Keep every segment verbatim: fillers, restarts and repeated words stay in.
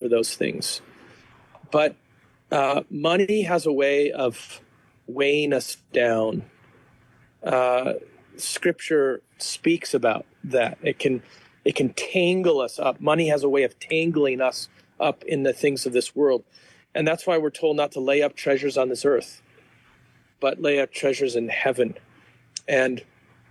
those things. But uh, money has a way of weighing us down. Uh, scripture speaks about that. It can it can tangle us up. Money has a way of tangling us up in the things of this world. And that's why we're told not to lay up treasures on this earth, but lay up treasures in heaven. And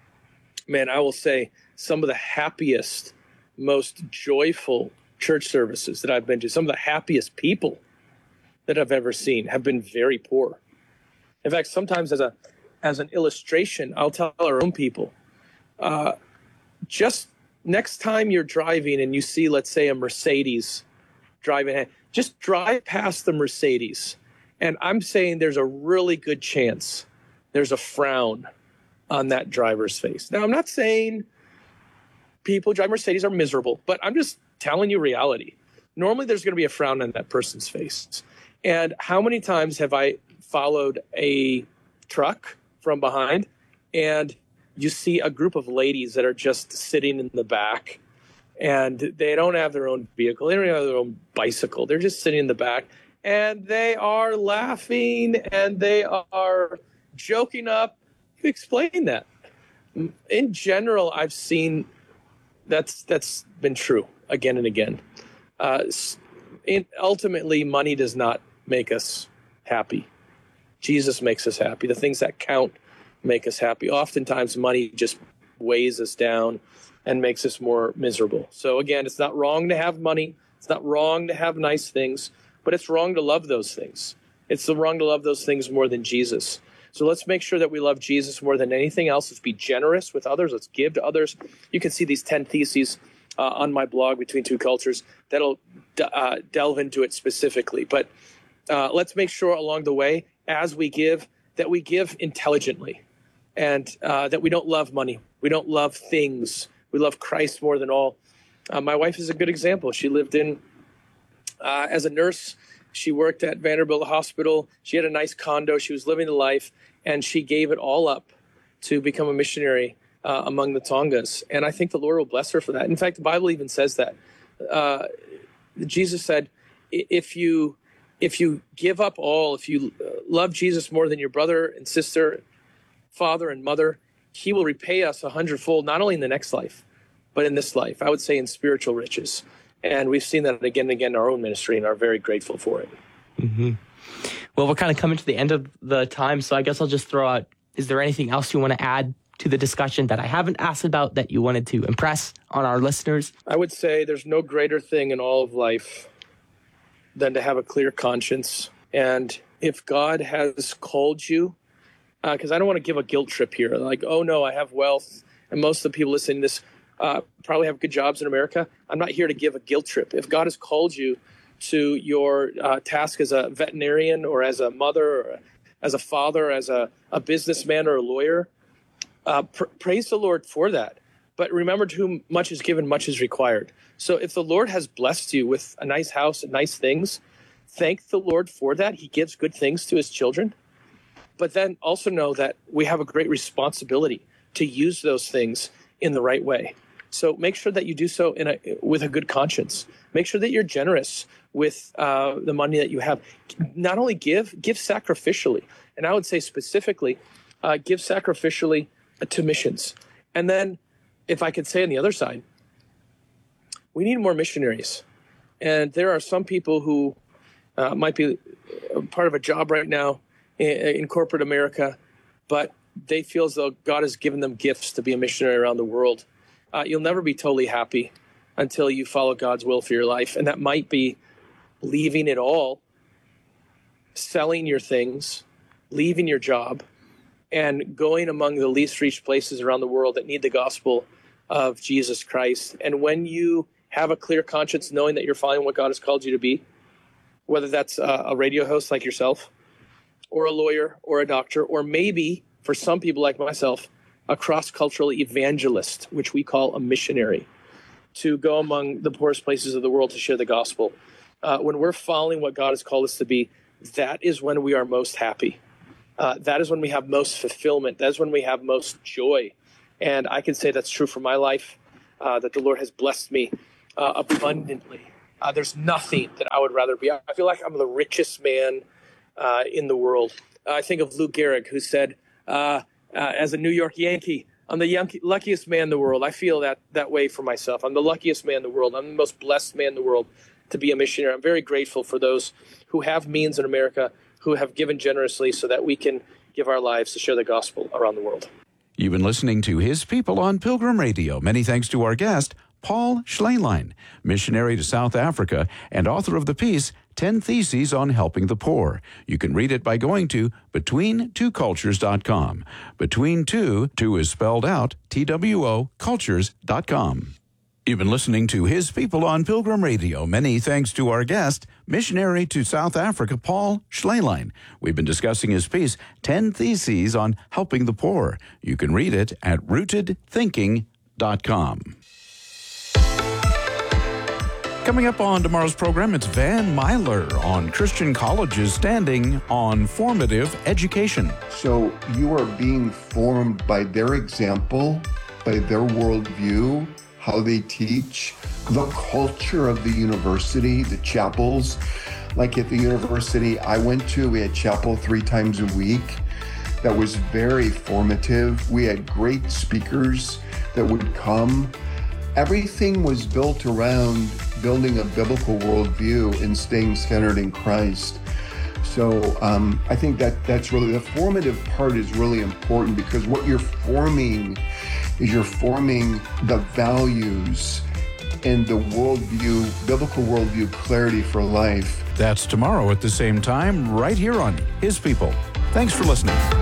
man, I will say some of the happiest, most joyful church services that I've been to, some of the happiest people that I've ever seen have been very poor. In fact, sometimes as a as an illustration, I'll tell our own people, uh, just next time you're driving and you see, let's say, a Mercedes driving, just drive past the Mercedes. And I'm saying there's a really good chance there's a frown on that driver's face. Now, I'm not saying people who drive Mercedes are miserable, but I'm just telling you reality. Normally, there's going to be a frown on that person's face. And how many times have I followed a truck from behind and you see a group of ladies that are just sitting in the back and they don't have their own vehicle. They don't have their own bicycle. They're just sitting in the back and they are laughing and they are joking up. You explain that. In general, I've seen that's that's been true again and again. Uh, in, ultimately, money does not make us happy. Jesus makes us happy. The things that count make us happy. Oftentimes, money just weighs us down and makes us more miserable. So again, it's not wrong to have money. It's not wrong to have nice things, but it's wrong to love those things. It's wrong to love those things more than Jesus. So let's make sure that we love Jesus more than anything else. Let's be generous with others. Let's give to others. You can see these ten theses uh, on my blog, Between Two Cultures, that'll uh, delve into it specifically. But uh, let's make sure along the way, as we give, that we give intelligently and uh, that we don't love money. We don't love things. We love Christ more than all. Uh, my wife is a good example. She lived in, uh, as a nurse, she worked at Vanderbilt Hospital. She had a nice condo. She was living the life, and she gave it all up to become a missionary uh, among the Tongas. And I think the Lord will bless her for that. In fact, the Bible even says that. Uh, Jesus said, if you if you give up all, if you love Jesus more than your brother and sister, father and mother, he will repay us a hundredfold, not only in the next life, but in this life. I would say in spiritual riches. And we've seen that again and again in our own ministry and are very grateful for it. Mm-hmm. Well, we're kind of coming to the end of the time, so I guess I'll just throw out, is there anything else you want to add to the discussion that I haven't asked about that you wanted to impress on our listeners? I would say there's no greater thing in all of life than to have a clear conscience. And if God has called you, because uh, I don't want to give a guilt trip here, like, oh no, I have wealth, and most of the people listening to this uh, probably have good jobs in America. I'm not here to give a guilt trip. If God has called you to your uh, task as a veterinarian or as a mother or as a father, as a, a businessman or a lawyer, uh, pr- praise the Lord for that. But remember, to whom much is given, much is required. So if the Lord has blessed you with a nice house and nice things, thank the Lord for that. He gives good things to his children. But then also know that we have a great responsibility to use those things in the right way. So make sure that you do so in a, with a good conscience. Make sure that you're generous with uh, the money that you have. Not only give, give sacrificially. And I would say specifically, uh, give sacrificially to missions. And then, if I could say on the other side, we need more missionaries. And there are some people who uh, might be part of a job right now in, in corporate America, but they feel as though God has given them gifts to be a missionary around the world. Uh, you'll never be totally happy until you follow God's will for your life. And that might be leaving it all, selling your things, leaving your job, and going among the least reached places around the world that need the gospel of Jesus Christ. And when you have a clear conscience, knowing that you're following what God has called you to be, whether that's a, a radio host like yourself, or a lawyer, or a doctor, or maybe, for some people like myself, a cross-cultural evangelist, which we call a missionary, to go among the poorest places of the world to share the gospel. Uh, when we're following what God has called us to be, that is when we are most happy. Uh, that is when we have most fulfillment. That is when we have most joy. And I can say that's true for my life, uh, that the Lord has blessed me uh, abundantly Uh, there's nothing that I would rather be. I feel like I'm the richest man uh, in the world. Uh, I think of Lou Gehrig, who said, uh, uh, as a New York Yankee, I'm the Yankee, luckiest man in the world. I feel that that way for myself. I'm the luckiest man in the world. I'm the most blessed man in the world to be a missionary. I'm very grateful for those who have means in America, who have given generously so that we can give our lives to share the gospel around the world. You've been listening to His People on Pilgrim Radio. Many thanks to our guest, Paul Schleinlein, missionary to South Africa and author of the piece, ten Theses on Helping the Poor. You can read it by going to between two cultures dot com. Between two, two is spelled out, T W O, cultures dot com. You've been listening to His People on Pilgrim Radio. Many thanks to our guest, missionary to South Africa, Paul Schleinlein. We've been discussing his piece, ten Theses on Helping the Poor. You can read it at rooted thinking dot com. Coming up on tomorrow's program, it's Van Myler on Christian colleges standing on formative education. So you are being formed by their example, by their worldview, how they teach, the culture of the university, the chapels. Like at the university I went to, we had chapel three times a week. That was very formative. We had great speakers that would come. Everything was built around building a biblical worldview and staying centered in Christ. So um, I think that that's really, the formative part is really important, because what you're forming is you're forming the values and the worldview, biblical worldview clarity for life. That's tomorrow at the same time, right here on His People. Thanks for listening.